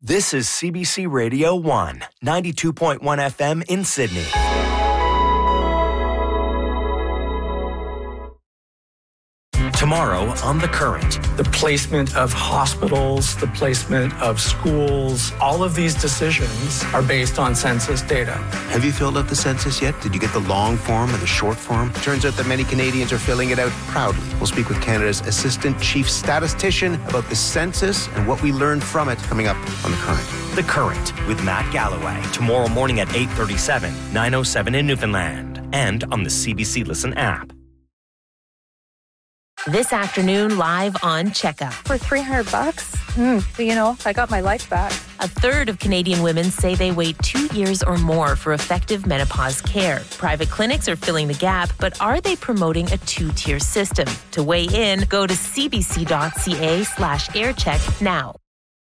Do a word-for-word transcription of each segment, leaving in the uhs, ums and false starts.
This is C B C Radio one, ninety-two point one F M in Sydney. Tomorrow on The Current. The placement of hospitals, the placement of schools, all of these decisions are based on census data. Have you filled out the census yet? Did you get the long form and the short form? Turns out that many Canadians are filling it out proudly. We'll speak with Canada's Assistant Chief Statistician about the census and what we learned from it coming up on The Current. The Current with Matt Galloway. Tomorrow morning at eight thirty-seven, nine oh seven in Newfoundland. And on the C B C Listen app. This afternoon, live on Checkup. For three hundred bucks, mm, you know, I got my life back. A third of Canadian women say they wait two years or more for effective menopause care. Private clinics are filling the gap, but are they promoting a two-tier system? To weigh in, go to cbc.ca slash aircheck now.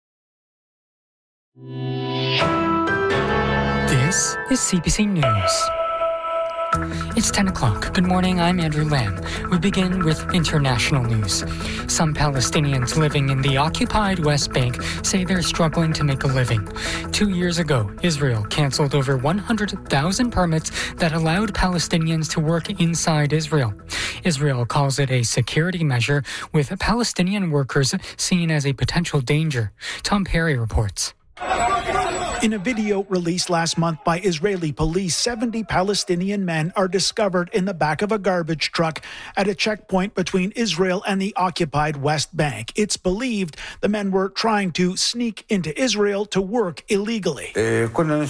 This is C B C News. It's ten o'clock. Good morning, I'm Andrew Lamb. We begin with international news. Some Palestinians living in the occupied West Bank say they're struggling to make a living. Two years ago, Israel canceled over one hundred thousand permits that allowed Palestinians to work inside Israel. Israel calls it a security measure, with Palestinian workers seen as a potential danger. Tom Perry reports. In a video released last month by Israeli police, seventy Palestinian men are discovered in the back of a garbage truck at a checkpoint between Israel and the occupied West Bank. It's believed the men were trying to sneak into Israel to work illegally. Mahmoud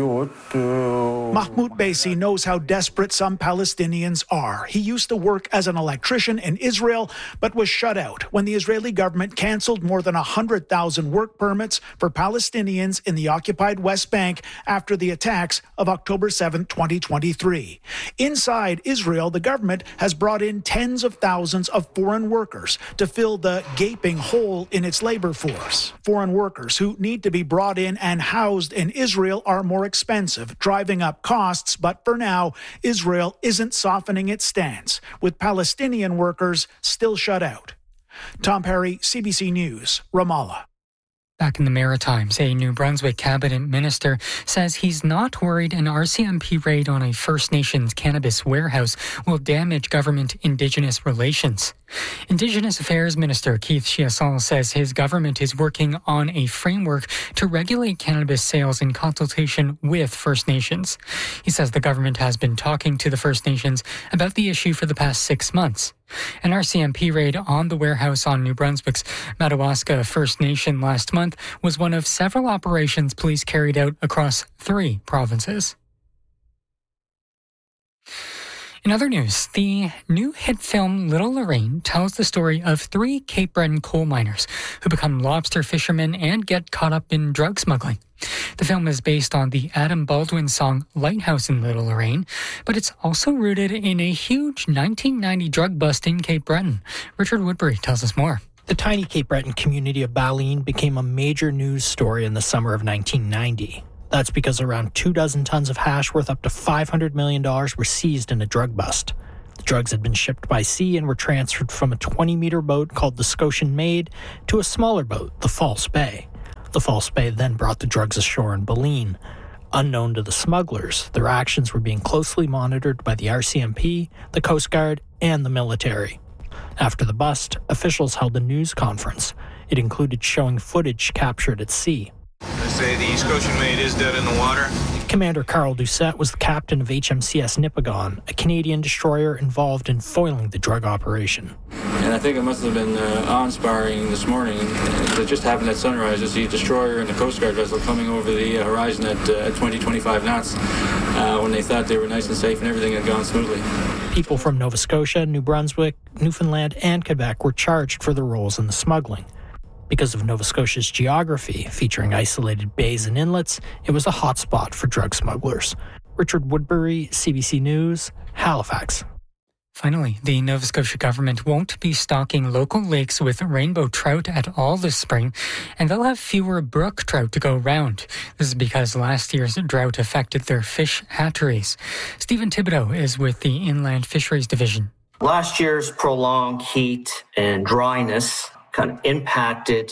Baisi knows how desperate some Palestinians are. He used to work as an electrician in Israel, but was shut out when the Israeli government canceled more than one hundred thousand work permits for Palestinians in the occupied West Bank after the attacks of October seventh, twenty twenty-three. Inside Israel, the government has brought in tens of thousands of foreign workers to fill the gaping hole in its labor force. Foreign workers who need to be brought in and housed in Israel are more expensive, driving up costs, but for now, Israel isn't softening its stance, with Palestinian workers still shut out. Tom Perry, C B C News, Ramallah. Back in the Maritimes, a New Brunswick cabinet minister says he's not worried an R C M P raid on a First Nations cannabis warehouse will damage government-Indigenous relations. Indigenous Affairs Minister Keith Chiasson says his government is working on a framework to regulate cannabis sales in consultation with First Nations. He says the government has been talking to the First Nations about the issue for the past six months. An R C M P raid on the warehouse on New Brunswick's Madawaska First Nation last month was one of several operations police carried out across three provinces. In other news, the new hit film Little Lorraine tells the story of three Cape Breton coal miners who become lobster fishermen and get caught up in drug smuggling. The film is based on the Adam Baldwin song Lighthouse in Little Lorraine, but it's also rooted in a huge nineteen ninety drug bust in Cape Breton. Richard Woodbury tells us more. The tiny Cape Breton community of Ballyne became a major news story in the summer of nineteen ninety. That's because around two dozen tons of hash worth up to five hundred million dollars were seized in a drug bust. The drugs had been shipped by sea and were transferred from a twenty-meter boat called the Scotian Maid to a smaller boat, the False Bay. The False Bay then brought the drugs ashore in Ballyne. Unknown to the smugglers, their actions were being closely monitored by the R C M P, the Coast Guard, and the military. After the bust, officials held a news conference. It included showing footage captured at sea. They say the Scotian Maid is dead in the water. Commander Carl Doucette was the captain of H M C S Nipigon, a Canadian destroyer involved in foiling the drug operation. And I think it must have been uh, awe-inspiring this morning to just having that sunrise to see a destroyer and the Coast Guard vessel coming over the horizon at uh, twenty, twenty-five knots uh, when they thought they were nice and safe and everything had gone smoothly. People from Nova Scotia, New Brunswick, Newfoundland, and Quebec were charged for their roles in the smuggling. Because of Nova Scotia's geography, featuring isolated bays and inlets, it was a hotspot for drug smugglers. Richard Woodbury, C B C News, Halifax. Finally, the Nova Scotia government won't be stocking local lakes with rainbow trout at all this spring, and they'll have fewer brook trout to go round. This is because last year's drought affected their fish hatcheries. Stephen Thibodeau is with the Inland Fisheries Division. Last year's prolonged heat and dryness kind of impacted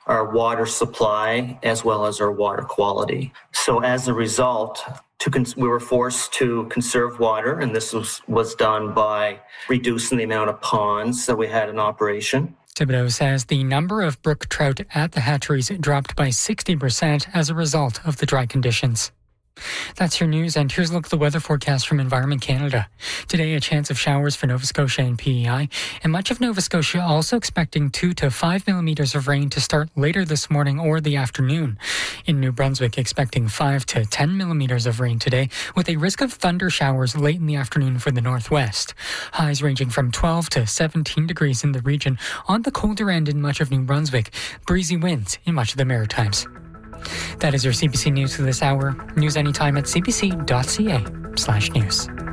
our water supply as well as our water quality. So as a result, to cons- we were forced to conserve water, and this was, was done by reducing the amount of ponds that we had in operation. Thibodeau says the number of brook trout at the hatcheries dropped by sixty percent as a result of the dry conditions. That's your news, and here's a look at the weather forecast from Environment Canada. Today, a chance of showers for Nova Scotia and P E I, and much of Nova Scotia also expecting two to five millimetres of rain to start later this morning or the afternoon. In New Brunswick, expecting five to ten millimetres of rain today, with a risk of thunder showers late in the afternoon for the northwest. Highs ranging from twelve to seventeen degrees in the region, on the colder end in much of New Brunswick. Breezy winds in much of the Maritimes. That is your C B C News for this hour. News anytime at cbc.ca slash news.